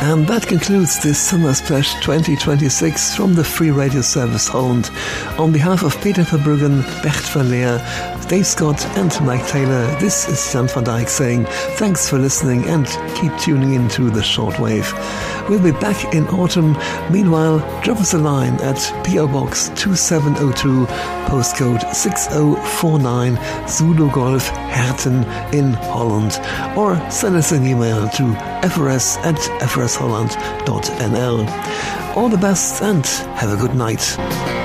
And that concludes this Summer Splash 2026 from the Free Radio Service Holland. On behalf of Peter Verbruggen, Bert van Leer, Dave Scott and Mike Taylor, this is Jan van Dijk saying thanks for listening and keep tuning into the shortwave. We'll be back in autumn. Meanwhile, drop us a line at PO Box 2702, postcode 6049, Zulu Golf, Herten in Holland, or send us an email to frs@frsholland.nl. All the best and have a good night.